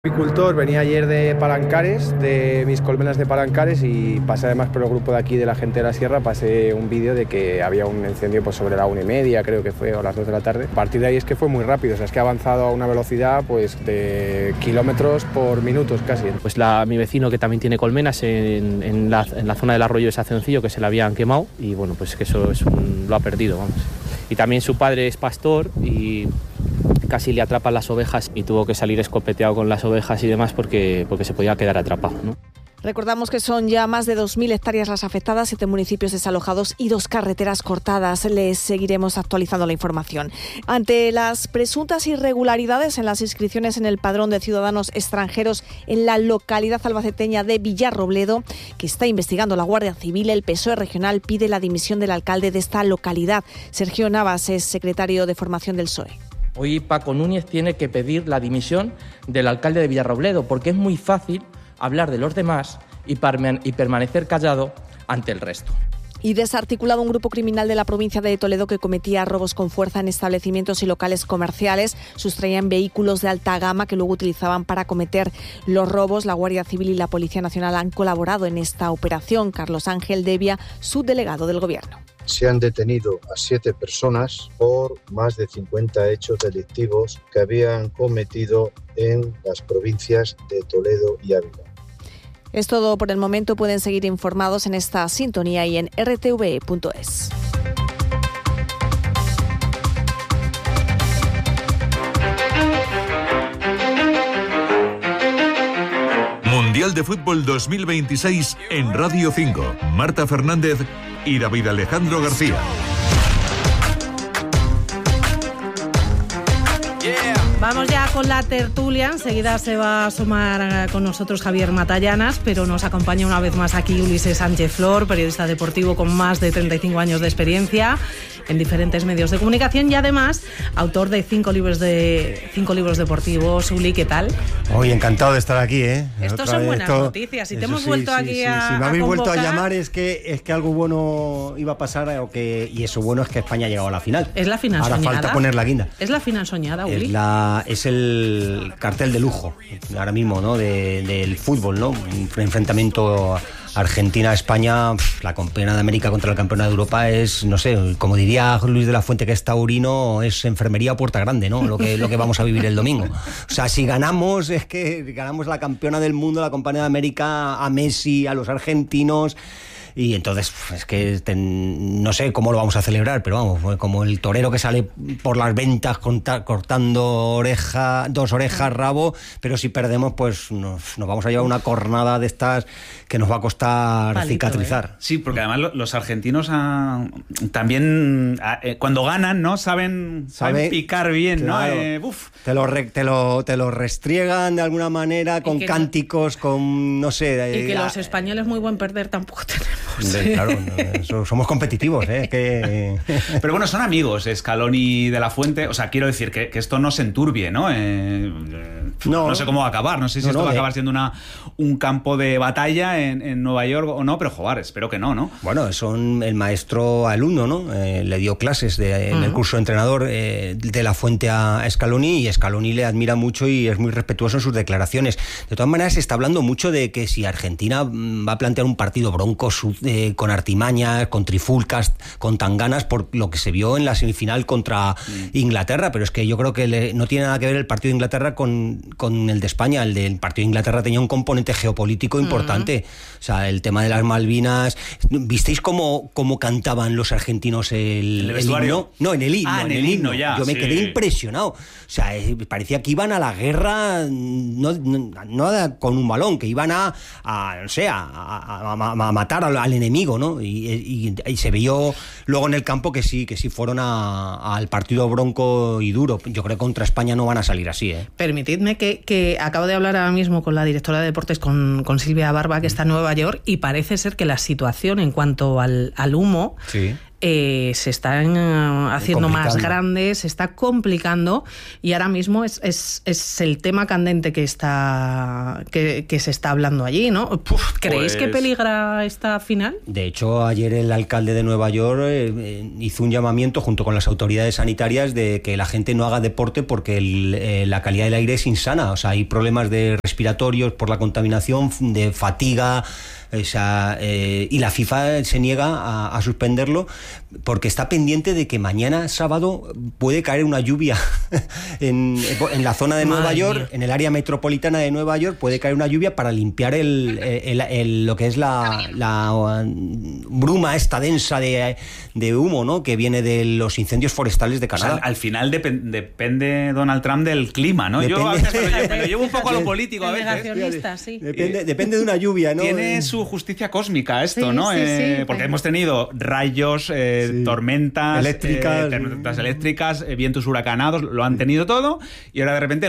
Apicultor, venía ayer de Palancares, de mis colmenas de Palancares, y pasé además por el grupo de aquí de la gente de la sierra, pasé un vídeo de que había un incendio pues sobre la 1:30, creo que fue, o las 2 de la tarde. A partir de ahí es que fue muy rápido, o sea, es que ha avanzado a una velocidad pues de kilómetros por minutos casi. Pues mi vecino, que también tiene colmenas en la zona del arroyo de Sacioncillo, que se le habían quemado, y bueno, pues que eso lo ha perdido, vamos. Y también su padre es pastor y casi le atrapan las ovejas y tuvo que salir escopeteado con las ovejas y demás porque se podía quedar atrapado, ¿no? Recordamos que son ya más de 2.000 hectáreas las afectadas, 7 municipios desalojados y 2 carreteras cortadas. Les seguiremos actualizando la información. Ante las presuntas irregularidades en las inscripciones en el padrón de ciudadanos extranjeros en la localidad albaceteña de Villarrobledo, que está investigando la Guardia Civil, el PSOE regional pide la dimisión del alcalde de esta localidad. Sergio Navas es secretario de formación del PSOE. Hoy Paco Núñez tiene que pedir la dimisión del alcalde de Villarrobledo, porque es muy fácil hablar de los demás y permanecer callado ante el resto. Y desarticulado un grupo criminal de la provincia de Toledo que cometía robos con fuerza en establecimientos y locales comerciales. Sustraían vehículos de alta gama que luego utilizaban para cometer los robos. La Guardia Civil y la Policía Nacional han colaborado en esta operación. Carlos Ángel Devia, subdelegado del Gobierno. Se han detenido a 7 personas por más de 50 hechos delictivos que habían cometido en las provincias de Toledo y Ávila. Es todo por el momento. Pueden seguir informados en esta sintonía y en rtve.es. Mundial de Fútbol 2026 en Radio 5. Marta Fernández y David Alejandro García. Vamos ya con la tertulia. Enseguida se va a sumar con nosotros Javier Matallanas, pero nos acompaña una vez más aquí Ulises Sánchez Flor, periodista deportivo con más de 35 años de experiencia en diferentes medios de comunicación y además autor de 5 libros deportivos. Uli, ¿qué tal? Hoy encantado de estar aquí, ¿eh? Estos son buenas noticias. Si te hemos vuelto aquí a Si me habéis vuelto a convocar, llamar es que algo bueno iba a pasar y eso bueno es que España ha llegado a la final. Es la final Ahora soñada. falta poner la guinda. Es la final soñada, Uli. Es el cartel de lujo ahora mismo, ¿no? Del fútbol, ¿no? Un enfrentamiento Argentina-España, la campeona de América contra la campeona de Europa es, no sé, como diría Luis de la Fuente, que es taurino, es enfermería a puerta grande, ¿no? Lo que vamos a vivir el domingo. O sea, si ganamos, es que ganamos la campeona del mundo, la campeona de América, a Messi, a los argentinos. Y entonces es que no sé cómo lo vamos a celebrar, pero vamos, como el torero que sale por las ventas cortando 2 orejas, rabo, pero si perdemos pues nos vamos a llevar una cornada de estas que nos va a costar palito, cicatrizar. Sí, porque además los argentinos también cuando ganan, ¿no? Saben picar bien, claro, ¿no? Te lo restriegan de alguna manera con cánticos, con no sé. Y que los españoles muy buen perder tampoco tenemos. Sí. Claro, somos competitivos, ¿eh? Pero bueno, son amigos, Scaloni de la Fuente. O sea, quiero decir que esto no se enturbie, ¿no? No sé cómo va a acabar. No sé si esto va a acabar siendo un campo de batalla en Nueva York o no, pero jugar, espero que no, ¿no? Bueno, el maestro alumno, ¿no? Le dio clases en el curso de entrenador de la Fuente a Scaloni, y Scaloni le admira mucho y es muy respetuoso en sus declaraciones. De todas maneras, se está hablando mucho de que si Argentina va a plantear un partido bronco, con artimañas, con trifulcas, con tanganas, por lo que se vio en la semifinal contra Inglaterra, pero es que yo creo que no tiene nada que ver el partido de Inglaterra con el de España. El del partido de Inglaterra tenía un componente geopolítico importante. O sea, el tema de las Malvinas. ¿Visteis cómo cantaban los argentinos el himno? No, en el himno. Ya, yo me quedé impresionado. O sea, parecía que iban a la guerra no con un balón, que iban a matar al enemigo, ¿no? Y se vio luego en el campo que sí fueron al partido bronco y duro. Yo creo que contra España no van a salir así, ¿eh? Permitidme que acabo de hablar ahora mismo con la directora de deportes, con Silvia Barba, que está en Nueva York, y parece ser que la situación en cuanto al humo se están haciendo más grandes, se está complicando, y ahora mismo es el tema candente que se está hablando allí, ¿no? ¿Creéis que peligra esta final? De hecho, ayer el alcalde de Nueva York hizo un llamamiento junto con las autoridades sanitarias de que la gente no haga deporte porque la calidad del aire es insana. O sea, hay problemas de respiratorios por la contaminación, de fatiga. O sea, y la FIFA se niega a suspenderlo porque está pendiente de que mañana sábado puede caer una lluvia en la zona de Nueva York, en el área metropolitana de Nueva York puede caer una lluvia para limpiar lo que es la bruma esta densa de humo, ¿no?, que viene de los incendios forestales de Canadá. O sea, al final depende Donald Trump del clima, ¿no? Yo a veces me lo llevo un poco a lo político a veces. Sí. Depende de una lluvia, ¿no? Tiene su justicia cósmica esto, sí, ¿no? Sí, porque hemos tenido rayos, tormentas eléctricas, vientos huracanados, lo han tenido todo, y ahora de repente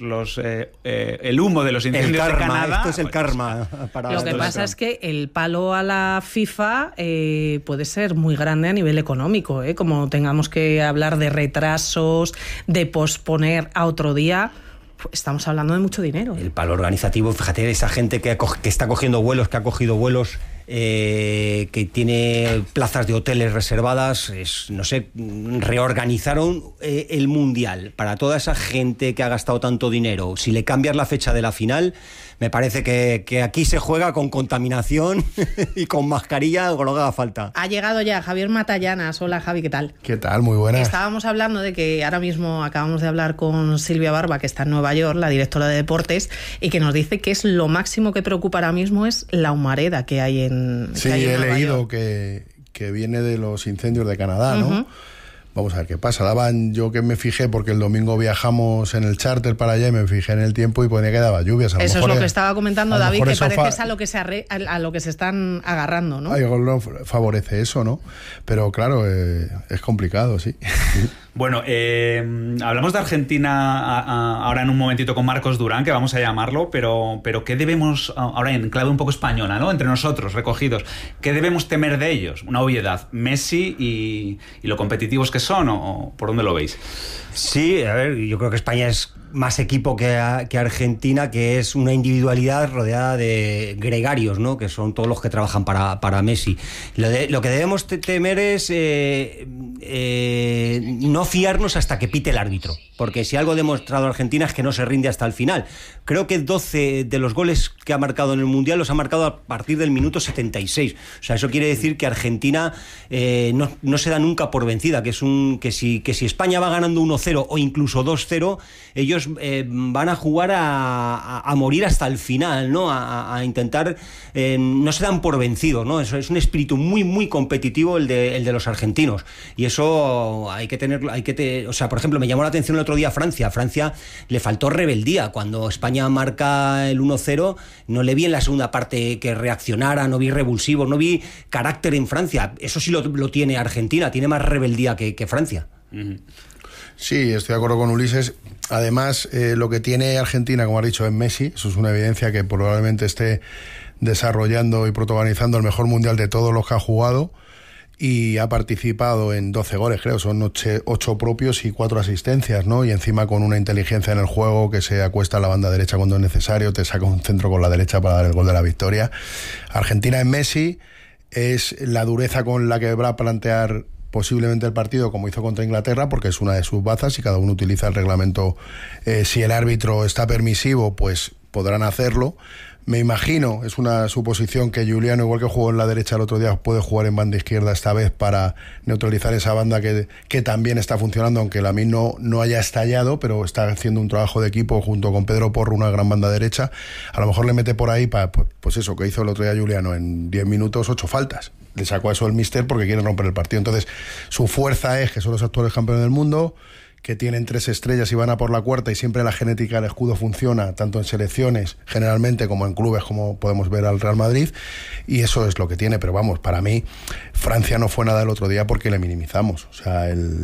el humo de los incendios de Canadá... Esto es el karma. Lo que pasa es que el palo a la FIFA puede ser muy grande a nivel económico, como tengamos que hablar de retrasos, de posponer a otro día... Estamos hablando de mucho dinero. El palo organizativo, fíjate, esa gente que está cogiendo vuelos, que ha cogido vuelos, que tiene plazas de hoteles reservadas, no sé, reorganizaron el Mundial para toda esa gente que ha gastado tanto dinero. Si le cambias la fecha de la final, me parece que aquí se juega con contaminación y con mascarilla o con lo que haga falta. Ha llegado ya Javier Matallanas. Hola, Javi, ¿qué tal? ¿Qué tal? Muy buenas. Estábamos hablando de que ahora mismo acabamos de hablar con Silvia Barba, que está en Nueva York, la directora de deportes, y que nos dice que es lo máximo que preocupa ahora mismo es la humareda que hay en Sí, he leído que viene de los incendios de Canadá, ¿no? Uh-huh. Vamos a ver qué pasa. Yo que me fijé, porque el domingo viajamos en el charter para allá y me fijé en el tiempo y ponía que daba lluvias. Eso es lo que estaba comentando David, que parece es a lo que se están agarrando, ¿no? Algo favorece eso, ¿no? Pero claro, es complicado, sí. Bueno, hablamos de Argentina ahora en un momentito con Marcos Durán, que vamos a llamarlo, pero ¿qué debemos, ahora en clave un poco española, ¿no?, entre nosotros, recogidos, ¿qué debemos temer de ellos? Una obviedad, Messi y lo competitivos que son, ¿o por dónde lo veis? Sí, a ver, yo creo que España es más equipo que Argentina, que es una individualidad rodeada de gregarios, ¿no?, que son todos los que trabajan para Messi. Lo que debemos temer es no fiarnos hasta que pite el árbitro, porque si algo ha demostrado Argentina es que no se rinde hasta el final. Creo que 12 de los goles que ha marcado en el Mundial los ha marcado a partir del minuto 76. O sea, eso quiere decir que Argentina no se da nunca por vencida, que si España va ganando 1-0 o incluso 2-0, ellos van a jugar a morir hasta el final, ¿no? A intentar, no se dan por vencidos, ¿no? Eso es un espíritu muy, muy competitivo el de los argentinos, y eso hay que tenerlo, o sea, por ejemplo, me llamó la atención el otro día Francia le faltó rebeldía cuando España marca el 1-0, no le vi en la segunda parte que reaccionara, no vi revulsivos, no vi carácter en Francia. Eso sí lo tiene Argentina, tiene más rebeldía que Francia. Uh-huh. Sí, estoy de acuerdo con Ulises. Además, lo que tiene Argentina, como has dicho, es Messi. Eso es una evidencia, que probablemente esté desarrollando y protagonizando el mejor mundial de todos los que ha jugado, y ha participado en 12 goles, creo, son 8 propios y 4 asistencias, ¿no? Y encima con una inteligencia en el juego, que se acuesta a la banda derecha cuando es necesario, te saca un centro con la derecha para dar el gol de la victoria. Argentina en Messi es la dureza con la que va a plantear posiblemente el partido, como hizo contra Inglaterra, porque es una de sus bazas y cada uno utiliza el reglamento. Si el árbitro está permisivo, pues podrán hacerlo. Me imagino, es una suposición, que Giuliano, igual que jugó en la derecha el otro día, puede jugar en banda izquierda esta vez para neutralizar esa banda que también está funcionando, aunque Lamine no haya estallado, pero está haciendo un trabajo de equipo junto con Pedro Porro, una gran banda derecha. A lo mejor le mete por ahí para, pues eso que hizo el otro día Giuliano, en 10 minutos 8 faltas. Le sacó a eso el míster porque quiere romper el partido. Entonces, su fuerza es que son los actuales campeones del mundo, que tienen 3 estrellas y van a por la cuarta, y siempre la genética del escudo funciona, tanto en selecciones generalmente como en clubes, como podemos ver al Real Madrid, y eso es lo que tiene. Pero vamos, para mí Francia no fue nada el otro día porque le minimizamos. O sea,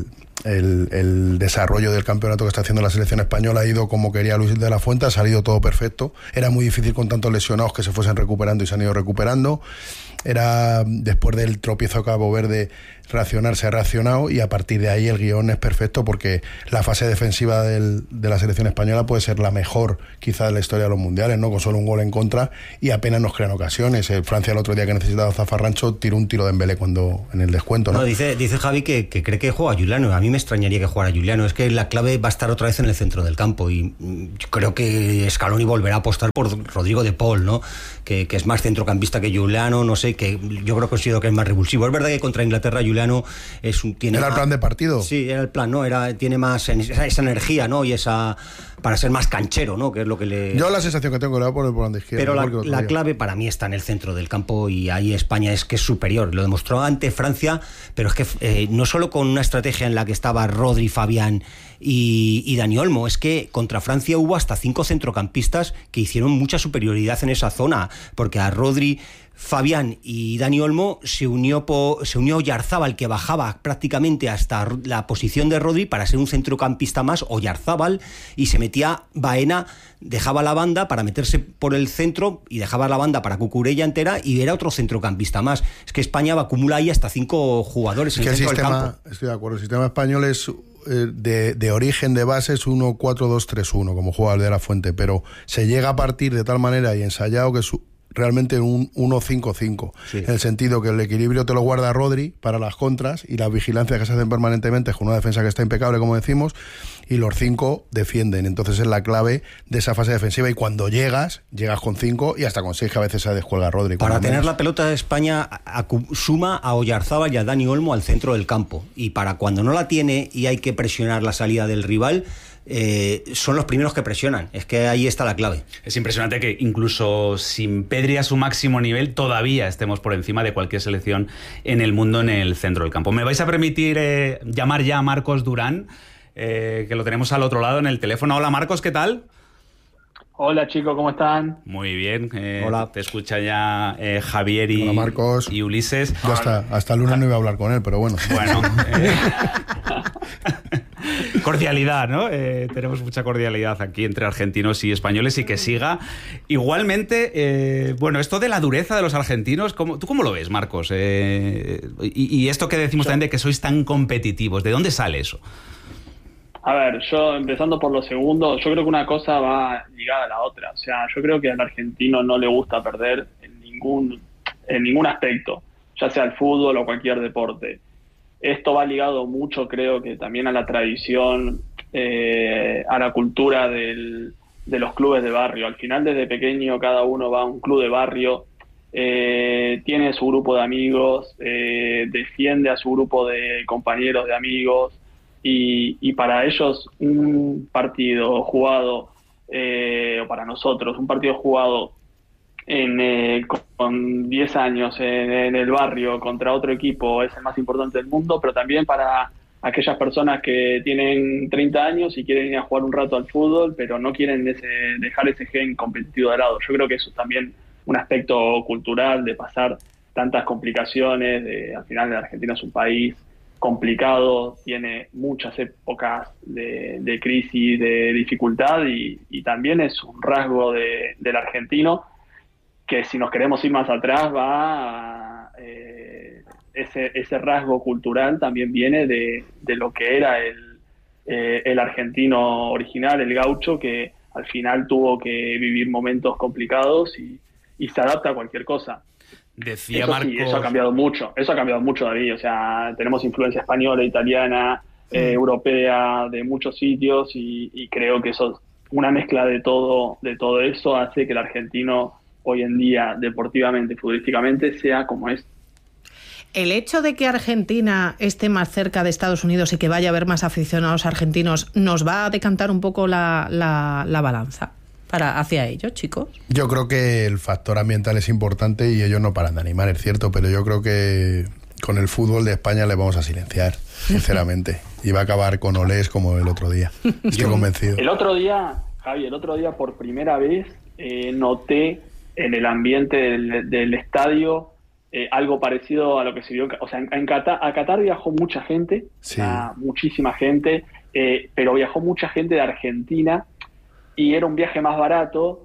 el desarrollo del campeonato que está haciendo la selección española ha ido como quería Luis de la Fuente, ha salido todo perfecto. Era muy difícil con tantos lesionados que se fuesen recuperando y se han ido recuperando. Era, después del tropiezo a Cabo Verde, reaccionar, se ha reaccionado, y a partir de ahí el guión es perfecto, porque la fase defensiva de la selección española puede ser la mejor quizá de la historia de los mundiales, ¿no? Con solo un gol en contra y apenas nos crean ocasiones. Francia el otro día, que necesitaba zafarrancho, tiró un tiro de Dembélé en el descuento, ¿no? Dice Javi que cree que juega Giuliano. A mí me extrañaría que jugara Giuliano. Es que la clave va a estar otra vez en el centro del campo, y yo creo que Scaloni volverá a apostar por Rodrigo de Paul, ¿no? Que es más centrocampista que Giuliano, no sé, que yo creo que es más revulsivo. Es verdad que contra Inglaterra Giuliano tiene era el plan de partido. Sí, era el plan, ¿no? Tiene más esa energía, ¿no? Y esa, para ser más canchero, ¿no? Que es lo que le... Yo la sensación que tengo le voy a poner por la izquierda. Pero la clave para mí está en el centro del campo, y ahí España es superior. Lo demostró ante Francia, pero es que no solo con una estrategia en la que estaba Rodri, Fabián y Dani Olmo, es que contra Francia hubo hasta 5 centrocampistas que hicieron mucha superioridad en esa zona, porque a Rodri, Fabián y Dani Olmo se unió Oyarzábal, que bajaba prácticamente hasta la posición de Rodri para ser un centrocampista más, Oyarzábal, y se metía Baena, dejaba la banda para meterse por el centro y dejaba la banda para Cucurella entera, y era otro centrocampista más. Es que España acumula ahí hasta 5 jugadores en el centro del campo. Estoy de acuerdo, el sistema español es de origen, de base, es 1-4-2-3-1, como juega el de la Fuente, pero se llega a partir de tal manera y ensayado que es realmente un 1-5-5, sí. En el sentido que el equilibrio te lo guarda Rodri para las contras, y las vigilancias que se hacen permanentemente con una defensa que está impecable, como decimos, y los 5 defienden. Entonces es la clave de esa fase defensiva, y cuando llegas con 5 y hasta con 6, que a veces se descuelga Rodri. Para tener la pelota de España suma a Oyarzábal y a Dani Olmo al centro del campo, y para cuando no la tiene y hay que presionar la salida del rival, son los primeros que presionan. Es que ahí está la clave. Es impresionante que incluso sin Pedri a su máximo nivel todavía estemos por encima de cualquier selección en el mundo en el centro del campo. ¿Me vais a permitir llamar ya a Marcos Durán, que lo tenemos al otro lado en el teléfono? Hola Marcos, ¿qué tal? Hola chicos, ¿cómo están? Muy bien, hola. Te escucha ya Javier hola, Marcos. Y Ulises. Yo hasta el lunes no iba a hablar con él, pero bueno. Cordialidad, ¿no? Tenemos mucha cordialidad aquí entre argentinos y españoles, y que siga. Igualmente, esto de la dureza de los argentinos, ¿tú cómo lo ves, Marcos? Y esto que decimos también de que sois tan competitivos, ¿de dónde sale eso? A ver, yo empezando por lo segundo, yo creo que una cosa va ligada a la otra. O sea, yo creo que al argentino no le gusta perder en ningún aspecto, ya sea el fútbol o cualquier deporte. Esto va ligado mucho, creo que también a la tradición, a la cultura de los clubes de barrio. Al final, desde pequeño, cada uno va a un club de barrio, tiene su grupo de amigos, defiende a su grupo de compañeros, de amigos, y para ellos un partido jugado, o para nosotros, un partido jugado con 10 años en el barrio contra otro equipo es el más importante del mundo, pero también para aquellas personas que tienen 30 años y quieren ir a jugar un rato al fútbol, pero no quieren dejar ese gen competitivo de lado. Yo creo que eso es también un aspecto cultural de pasar tantas complicaciones. Al final, la Argentina es un país complicado, tiene muchas épocas de crisis, de dificultad, y también es un rasgo del argentino, que si nos queremos ir más atrás, ese rasgo cultural también viene de lo que era el argentino original, el gaucho, que al final tuvo que vivir momentos complicados y se adapta a cualquier cosa. Decía eso Marcos... sí, eso ha cambiado mucho, David. O sea, tenemos influencia española, italiana, europea, de muchos sitios, y creo que eso, una mezcla de todo eso hace que el argentino hoy en día, deportivamente, futbolísticamente, sea como es. El hecho de que Argentina esté más cerca de Estados Unidos y que vaya a haber más aficionados argentinos, ¿nos va a decantar un poco la balanza hacia ellos, chicos? Yo creo que el factor ambiental es importante, y ellos no paran de animar, es cierto, pero yo creo que con el fútbol de España les vamos a silenciar, sinceramente. Y va a acabar con olés como el otro día. Estoy convencido. El otro día, Javi, por primera vez noté en el ambiente del estadio algo parecido a lo que se vio. O sea, a Qatar viajó mucha gente, sí. Muchísima gente, pero viajó mucha gente de Argentina y era un viaje más barato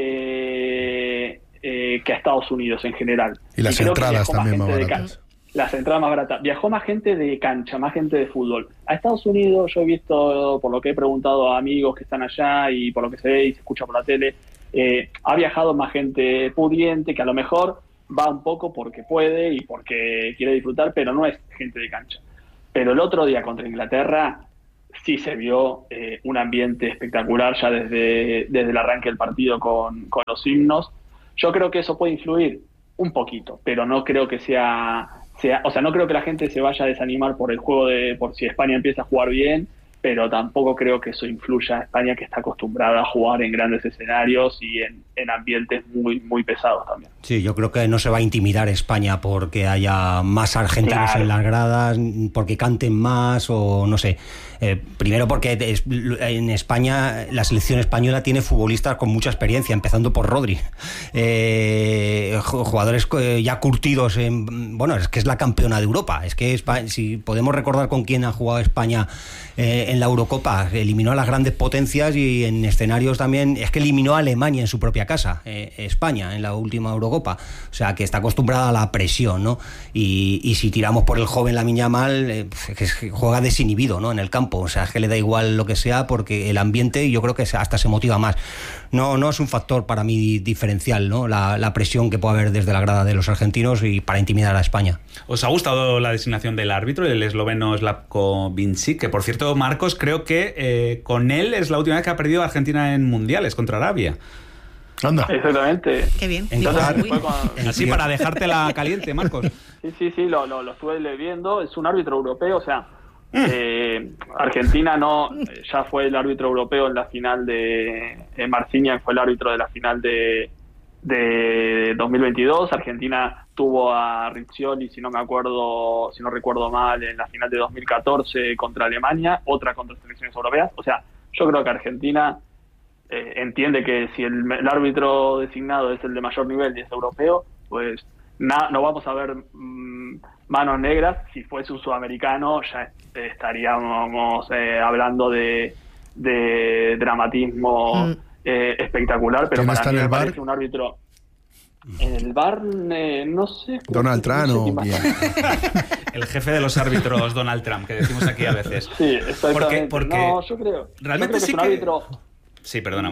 que a Estados Unidos en general. Y las entradas también más baratas. Las entradas más baratas. Viajó más gente de cancha, más gente de fútbol. A Estados Unidos yo he visto, por lo que he preguntado a amigos que están allá y por lo que se ve y se escucha por la tele, ha viajado más gente pudiente que a lo mejor va un poco porque puede y porque quiere disfrutar, pero no es gente de cancha. Pero el otro día contra Inglaterra sí se vio un ambiente espectacular ya desde el arranque del partido con los himnos. Yo creo que eso puede influir un poquito, pero no creo que no creo que la gente se vaya a desanimar por el juego por si España empieza a jugar bien, pero tampoco creo que eso influya a España, que está acostumbrada a jugar en grandes escenarios y en ambientes muy, muy pesados también. Sí, yo creo que no se va a intimidar España porque haya más argentinos en las gradas, porque canten más o no sé. Primero porque en España la selección española tiene futbolistas con mucha experiencia, empezando por Rodri. Jugadores ya curtidos bueno, es que es la campeona de Europa. Es que España, si podemos recordar con quién ha jugado España en la Eurocopa, eliminó a las grandes potencias y en escenarios también, es que eliminó a Alemania en su propia casa, España, en la última Eurocopa. O sea, que está acostumbrada a la presión, ¿no? Y si tiramos por el joven Lamine Yamal, es que juega desinhibido, ¿no? En el campo. O sea, es que le da igual lo que sea porque el ambiente, yo creo que hasta se motiva más. No es un factor para mí diferencial, ¿no? La presión que puede haber desde la grada de los argentinos y para intimidar a España. ¿Os ha gustado la designación del árbitro, el esloveno Slavko Vincic? Que, por cierto, Marcos, creo que con él es la última vez que ha perdido Argentina en mundiales contra Arabia. Anda. Exactamente. Qué bien. Así para dejártela caliente, Marcos. Sí, lo estuve viendo. Es un árbitro europeo, o sea, Argentina ya fue el árbitro europeo en la final Marciniak fue el árbitro de la final de 2022. Argentina tuvo a Riccioli, si no recuerdo mal, en la final de 2014 contra Alemania, otra contra selecciones europeas. O sea, yo creo que Argentina entiende que si el árbitro designado es el de mayor nivel y es europeo, pues no vamos a ver manos negras. Si fuese un sudamericano ya estaríamos hablando de dramatismo espectacular, pero para mí me parece un árbitro en el VAR, no sé. Donald Trump. El jefe de los árbitros, Donald Trump, que decimos aquí a veces. Sí, exactamente. Porque no, yo creo realmente que es un árbitro sí, perdona,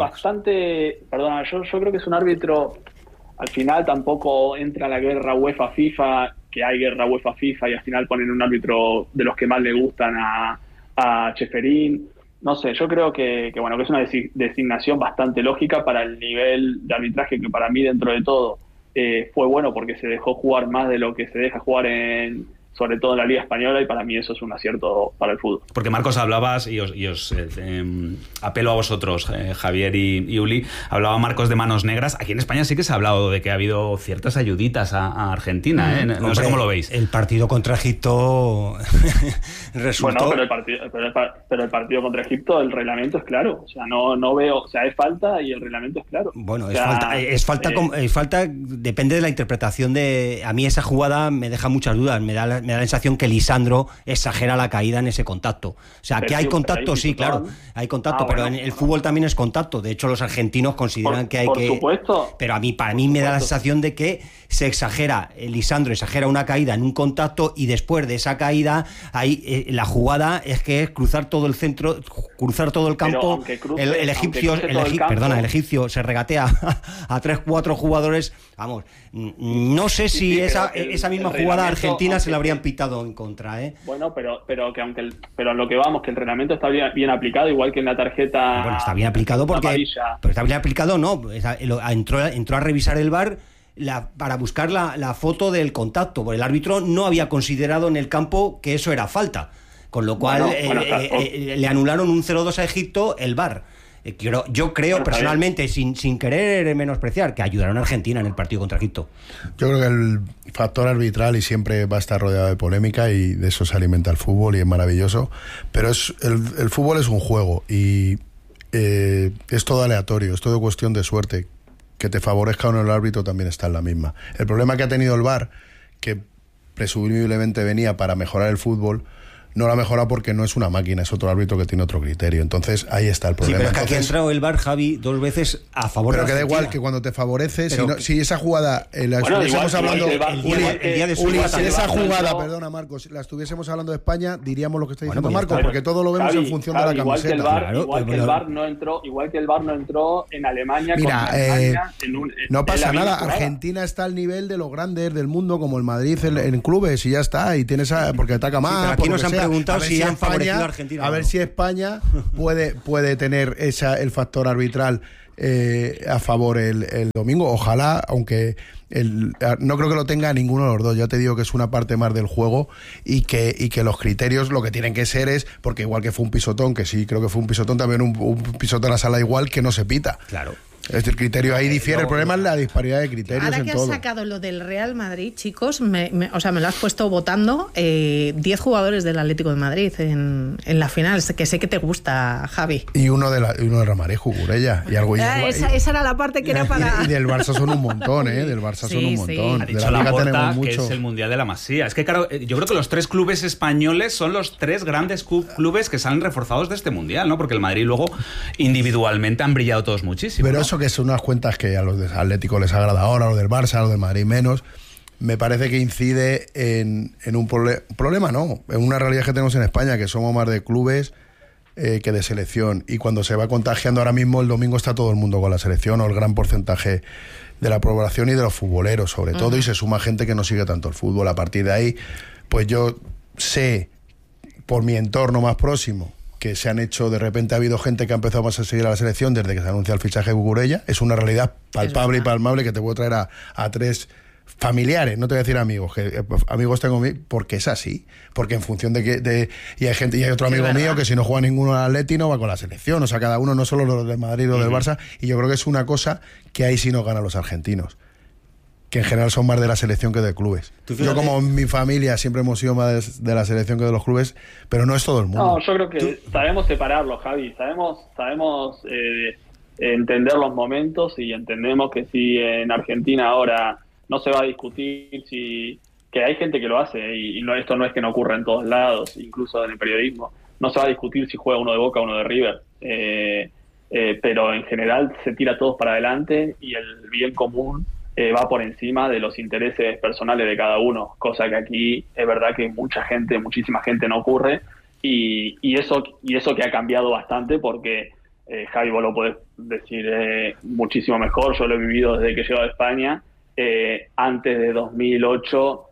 yo creo que es un árbitro. Al final tampoco entra la guerra UEFA-FIFA, que hay guerra UEFA-FIFA y al final ponen un árbitro de los que más le gustan a Cheferín. No sé, yo creo que es una designación bastante lógica para el nivel de arbitraje que para mí, dentro de todo, fue bueno porque se dejó jugar más de lo que se deja jugar sobre todo en la Liga Española, y para mí eso es un acierto para el fútbol. Porque Marcos, hablabas, y os apelo a vosotros, Javier y Uli, hablaba Marcos de manos negras. Aquí en España sí que se ha hablado de que ha habido ciertas ayuditas a Argentina, ¿eh? No sé cómo lo veis. El partido contra Egipto resultó... Bueno, pero el partido contra Egipto, el reglamento es claro. O sea, no veo... O sea, es falta y el reglamento es claro. Bueno, es falta, depende de la interpretación de... A mí esa jugada me deja muchas dudas, me da la sensación que Lisandro exagera la caída en ese contacto. O sea, que hay contacto, sí, claro, hay contacto, pero en el fútbol también es contacto. De hecho, los argentinos consideran que hay que... Por supuesto. Pero para mí me da la sensación de que se exagera, Lisandro exagera una caída en un contacto y después de esa caída, la jugada es que es cruzar todo el centro, cruzar todo el campo. El egipcio se regatea a 3-4 jugadores. Vamos, no sé si esa misma jugada argentina se la habrían pitado en contra, ¿eh? Bueno, pero a lo que vamos, que el reglamento está bien aplicado, igual que en la tarjeta. Bueno, está bien aplicado porque... Pero está bien aplicado, no. Entró a revisar el VAR para buscar la foto del contacto, porque el árbitro no había considerado en el campo que eso era falta, con lo cual le anularon un 0-2 a Egipto el VAR. Yo creo personalmente, sin querer menospreciar, que ayudaron a Argentina en el partido contra Egipto. Yo creo que el factor arbitral y siempre va a estar rodeado de polémica, y de eso se alimenta el fútbol y es maravilloso, pero el fútbol es un juego y es todo aleatorio, es todo cuestión de suerte. Que te favorezca o no el árbitro también está en la misma. El problema que ha tenido el VAR, que presumiblemente venía para mejorar el fútbol, no la mejora porque no es una máquina, es otro árbitro que tiene otro criterio. Entonces ahí está el problema. Sí, pero es que aquí ha entrado el VAR, Javi, 2 veces a favor pero de la que da igual, Argentina. que cuando te favorece, si esa jugada la estuviésemos hablando si esa jugada, perdona Marcos, la estuviésemos hablando de España, diríamos lo que está diciendo Marcos, porque todo lo vemos en función de la camiseta. Igual que el VAR no entró en Alemania. Mira, no pasa nada. Argentina está al nivel de los grandes del mundo, como el Madrid en clubes, y ya está, y tienes porque ataca más. Aquí nos han preguntado si han favorecido a Argentina. A ver si España puede tener el factor arbitral a favor el domingo. Ojalá, aunque no creo que lo tenga ninguno de los dos. Ya te digo que es una parte más del juego y que los criterios lo que tienen que ser es, porque igual que fue un pisotón, que sí creo que fue un pisotón, también un pisotón a la sala igual que no se pita. Claro. El criterio ahí difiere, el problema es la disparidad de criterios. Ahora en todo. Ahora que has sacado lo del Real Madrid, chicos, me lo has puesto votando 10 jugadores del Atlético de Madrid en la final, que sé que te gusta, Javi. Y uno de Ramarejo, Cucurella. Y algo esa era la parte que era para... Y del Barça son un montón, Del Barça son un montón. Ha dicho la Liga tenemos mucho. Que es el Mundial de la Masía. Es que, claro, yo creo que los 3 clubes españoles son los 3 grandes clubes que salen reforzados de este Mundial, ¿no? Porque el Madrid luego, individualmente, han brillado todos muchísimo. Pero ¿no? eso que son unas cuentas que a los de Atlético les agrada ahora, a los del Barça, a los del Madrid menos, me parece que incide en un problema, no, en una realidad que tenemos en España, que somos más de clubes que de selección, y cuando se va contagiando ahora mismo, el domingo está todo el mundo con la selección, o el gran porcentaje de la población y de los futboleros sobre todo, y se suma gente que no sigue tanto el fútbol. A partir de ahí, pues yo sé, por mi entorno más próximo, que se han hecho, de repente ha habido gente que ha empezado más a seguir a la selección desde que se anuncia el fichaje de Cucurella. Es una realidad palpable y palmable que te puedo traer a 3 familiares, no te voy a decir amigos, que amigos tengo porque es así, porque en función y hay gente, y hay otro amigo mío que si no juega ninguno al Atleti no va con la selección, o sea, cada uno, no solo los del Madrid o del Barça, y yo creo que es una cosa que ahí sí no ganan los argentinos, que en general son más de la selección que de clubes. Yo, como en mi familia siempre hemos sido más de la selección que de los clubes, pero no es todo el mundo. No, yo creo que sabemos separarlo, Javi. Sabemos entender los momentos, y entendemos que si en Argentina ahora no se va a discutir, que hay gente que lo hace, y esto no es que no ocurra en todos lados, incluso en el periodismo, no se va a discutir si juega uno de Boca o uno de River. Pero en general se tira todos para adelante, y el bien común va por encima de los intereses personales de cada uno, cosa que aquí es verdad que muchísima gente no ocurre, y eso que ha cambiado bastante, porque Javi, vos lo podés decir muchísimo mejor, yo lo he vivido desde que llego a España. Antes de 2008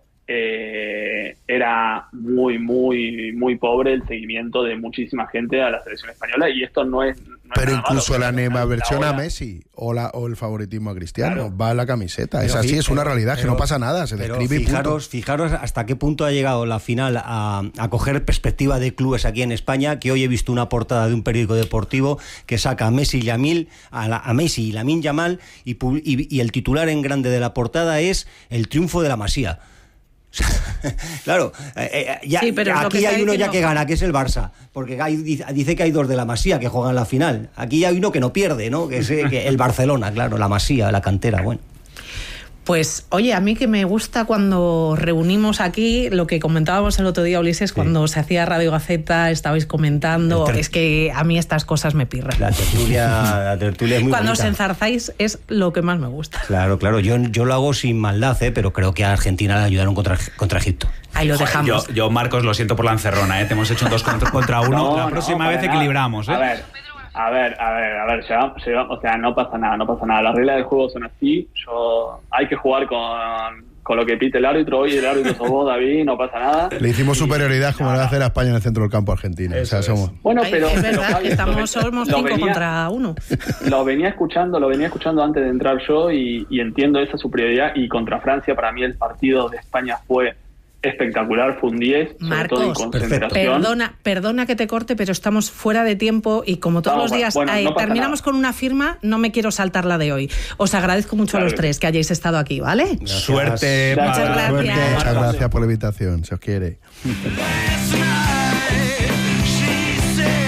era muy, muy, muy pobre el seguimiento de muchísima gente a la selección española, y esto no es pero incluso la animaversión a Messi o el favoritismo a Cristiano, va a la camiseta. Es así, es una realidad, que no pasa nada, se describe y punto. Fijaros hasta qué punto ha llegado la final a coger perspectiva de clubes aquí en España, que hoy he visto una portada de un periódico deportivo que saca a Messi a Messi y Lamine Yamal, y el titular en grande de la portada es el triunfo de la Masía. Claro, aquí hay uno ya que gana, que es el Barça, porque dice que hay 2 de la Masía que juegan la final. Aquí hay uno que no pierde, ¿no? Que es el Barcelona, claro, la Masía, la cantera, bueno. Pues, oye, a mí que me gusta cuando reunimos aquí, lo que comentábamos el otro día, Ulises, cuando se hacía Radio Gaceta, estabais comentando, es que a mí estas cosas me pirran. La tertulia es muy cuando bonita. Os enzarzáis es lo que más me gusta. Claro, yo lo hago sin maldad, pero creo que a Argentina le ayudaron contra Egipto. Ahí lo dejamos. Yo, Marcos, lo siento por la encerrona, te hemos hecho un 2 contra 1. La próxima vez equilibramos, A ver, o sea, no pasa nada. Las reglas del juego son así. Hay que jugar con lo que pite el árbitro. Hoy el árbitro sos vos, David, no pasa nada. Le hicimos superioridad como le va a hacer a España en el centro del campo argentino. O sea, somos... Bueno, pero es verdad que somos 5 contra 1. Lo venía escuchando antes de entrar yo, y entiendo esa superioridad. Y contra Francia, para mí el partido de España fue espectacular, fue un 10, sobre todo en concentración. Perdona que te corte, pero estamos fuera de tiempo, y como todos los días terminamos con una firma, no me quiero saltar la de hoy. Os agradezco mucho a los 3 que hayáis estado aquí, ¿vale? Gracias. Suerte. Muchas gracias por la invitación, se os quiere. Y hoy nos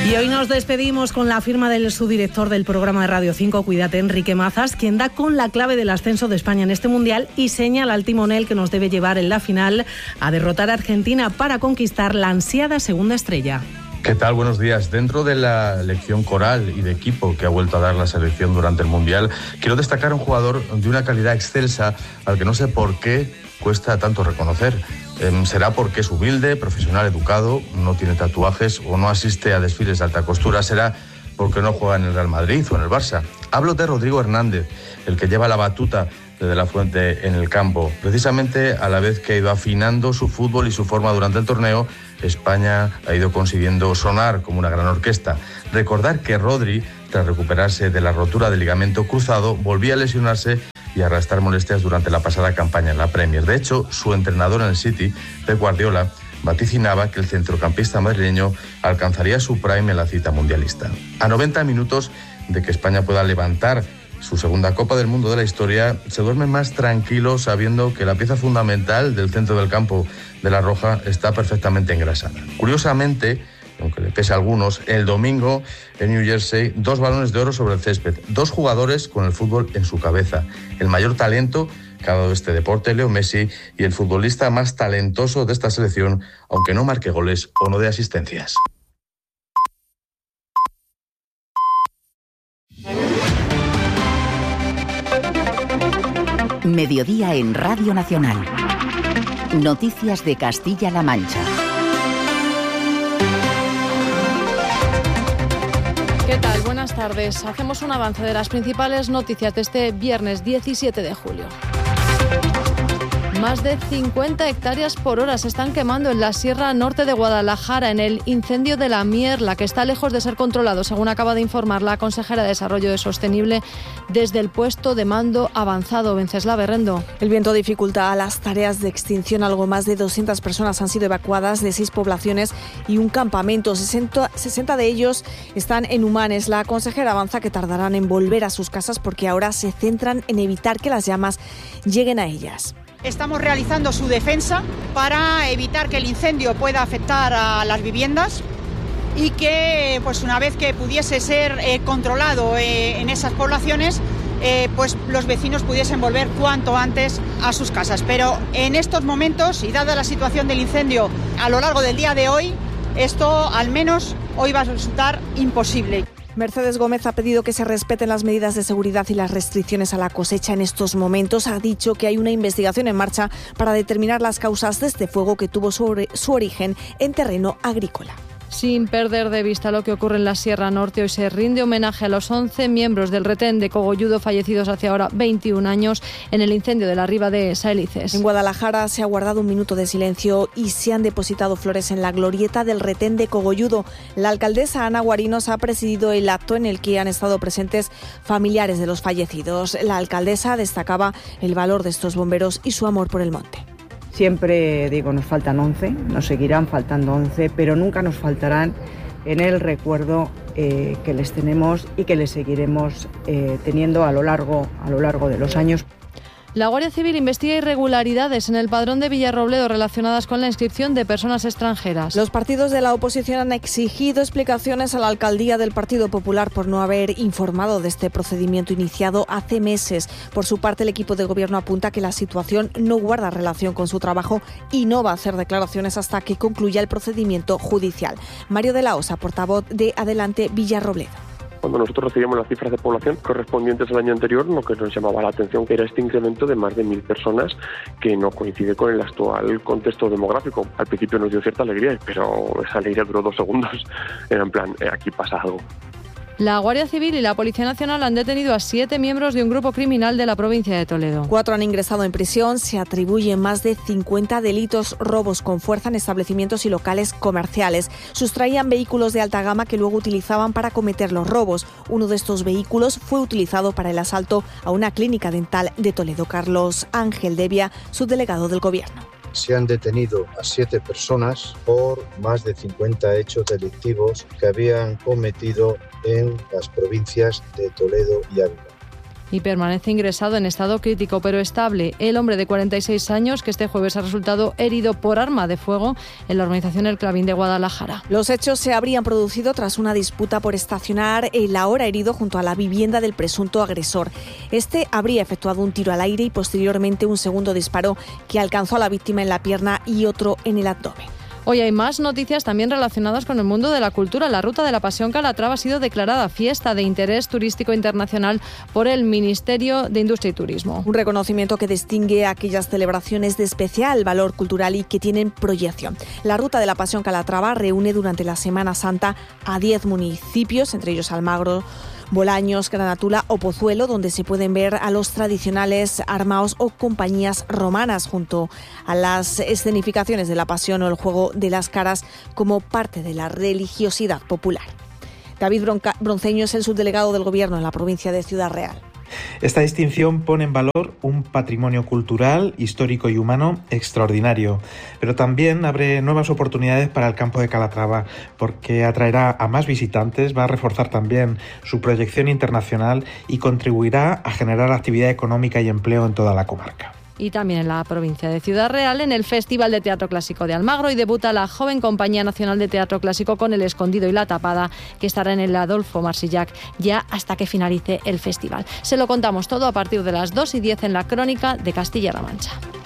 nos despedimos con la firma del subdirector del programa de Radio 5, Cuídate, Enrique Mazas, quien da con la clave del ascenso de España en este Mundial y señala al timonel que nos debe llevar en la final a derrotar a Argentina para conquistar la ansiada segunda estrella. ¿Qué tal? Buenos días. Dentro de la lección coral y de equipo que ha vuelto a dar la selección durante el Mundial, quiero destacar a un jugador de una calidad excelsa al que no sé por qué cuesta tanto reconocer. Será porque es humilde, profesional, educado, no tiene tatuajes o no asiste a desfiles de alta costura. Será porque no juega en el Real Madrid o en el Barça. Hablo de Rodrigo Hernández, el que lleva la batuta de la Fuente en el campo. Precisamente a la vez que ha ido afinando su fútbol y su forma durante el torneo, España ha ido consiguiendo sonar como una gran orquesta. Recordar que Rodri, tras recuperarse de la rotura del ligamento cruzado, volvía a lesionarse y a arrastrar molestias durante la pasada campaña en la Premier. De hecho, su entrenador en el City, Pep Guardiola, vaticinaba que el centrocampista madrileño alcanzaría su prime en la cita mundialista. A 90 minutos de que España pueda levantar su segunda Copa del Mundo de la historia, se duerme más tranquilo sabiendo que la pieza fundamental del centro del campo de la Roja está perfectamente engrasada. Curiosamente, aunque le pese a algunos, el domingo en New Jersey, 2 balones de oro sobre el césped, 2 jugadores con el fútbol en su cabeza. El mayor talento que ha dado este deporte, Leo Messi, y el futbolista más talentoso de esta selección, aunque no marque goles o no dé asistencias. Mediodía en Radio Nacional. Noticias de Castilla-La Mancha. ¿Qué tal? Buenas tardes. Hacemos un avance de las principales noticias de este viernes 17 de julio. Más de 50 hectáreas por hora se están quemando en la Sierra Norte de Guadalajara en el incendio de la Mierla, que está lejos de ser controlado, según acaba de informar la consejera de Desarrollo Sostenible desde el puesto de mando avanzado, Venceslao Berrendo. El viento dificulta las tareas de extinción. Algo más de 200 personas han sido evacuadas de 6 poblaciones y un campamento. 60 de ellos están en Humanes. La consejera avanza que tardarán en volver a sus casas porque ahora se centran en evitar que las llamas lleguen a ellas. Estamos realizando su defensa para evitar que el incendio pueda afectar a las viviendas y que, pues una vez que pudiese ser controlado en esas poblaciones, pues los vecinos pudiesen volver cuanto antes a sus casas. Pero en estos momentos, y dada la situación del incendio a lo largo del día de hoy, esto al menos hoy va a resultar imposible. Mercedes Gómez ha pedido que se respeten las medidas de seguridad y las restricciones a la cosecha en estos momentos. Ha dicho que hay una investigación en marcha para determinar las causas de este fuego que tuvo su origen en terreno agrícola. Sin perder de vista lo que ocurre en la Sierra Norte, hoy se rinde homenaje a los 11 miembros del retén de Cogolludo fallecidos hace ahora 21 años en el incendio de la Riba de Saelices. En Guadalajara se ha guardado un minuto de silencio y se han depositado flores en la glorieta del retén de Cogolludo. La alcaldesa Ana Guarinos ha presidido el acto en el que han estado presentes familiares de los fallecidos. La alcaldesa destacaba el valor de estos bomberos y su amor por el monte. Siempre digo, nos faltan 11, nos seguirán faltando 11, pero nunca nos faltarán en el recuerdo que les tenemos y que les seguiremos teniendo a lo largo de los años. La Guardia Civil investiga irregularidades en el padrón de Villarrobledo relacionadas con la inscripción de personas extranjeras. Los partidos de la oposición han exigido explicaciones a la alcaldía del Partido Popular por no haber informado de este procedimiento iniciado hace meses. Por su parte, el equipo de gobierno apunta que la situación no guarda relación con su trabajo y no va a hacer declaraciones hasta que concluya el procedimiento judicial. Mario de la Osa, portavoz de Adelante Villarrobledo. Cuando nosotros recibíamos las cifras de población correspondientes al año anterior, lo que nos llamaba la atención que era este incremento de más de 1.000 personas que no coincide con el actual contexto demográfico. Al principio nos dio cierta alegría, pero esa alegría duró 2 segundos. Era en plan, aquí pasa algo. La Guardia Civil y la Policía Nacional han detenido a 7 miembros de un grupo criminal de la provincia de Toledo. 4 han ingresado en prisión. Se atribuyen más de 50 delitos, robos con fuerza en establecimientos y locales comerciales. Sustraían vehículos de alta gama que luego utilizaban para cometer los robos. Uno de estos vehículos fue utilizado para el asalto a una clínica dental de Toledo. Carlos Ángel Devia, subdelegado del Gobierno. Se han detenido a 7 personas por más de 50 hechos delictivos que habían cometido en las provincias de Toledo y Ávila. y permanece ingresado en estado crítico pero estable. El hombre de 46 años que este jueves ha resultado herido por arma de fuego en la urbanización El Clavín de Guadalajara. Los hechos se habrían producido tras una disputa por estacionar el ahora herido junto a la vivienda del presunto agresor. Este habría efectuado un tiro al aire y posteriormente un segundo disparo que alcanzó a la víctima en la pierna y otro en el abdomen. Hoy hay más noticias también relacionadas con el mundo de la cultura. La Ruta de la Pasión Calatrava ha sido declarada fiesta de interés turístico internacional por el Ministerio de Industria y Turismo. Un reconocimiento que distingue a aquellas celebraciones de especial valor cultural y que tienen proyección. La Ruta de la Pasión Calatrava reúne durante la Semana Santa a 10 municipios, entre ellos Almagro, Bolaños, Granatula o Pozuelo, donde se pueden ver a los tradicionales armaos o compañías romanas junto a las escenificaciones de la Pasión o el juego de las caras como parte de la religiosidad popular. David Bronceño es el subdelegado del Gobierno en la provincia de Ciudad Real. Esta distinción pone en valor un patrimonio cultural, histórico y humano extraordinario, pero también abre nuevas oportunidades para el campo de Calatrava, porque atraerá a más visitantes, va a reforzar también su proyección internacional y contribuirá a generar actividad económica y empleo en toda la comarca. Y también en la provincia de Ciudad Real, en el Festival de Teatro Clásico de Almagro, y debuta la joven Compañía Nacional de Teatro Clásico con El Escondido y la Tapada, que estará en el Adolfo Marsillac ya hasta que finalice el festival. Se lo contamos todo a partir de las 2:10 en la Crónica de Castilla-La Mancha.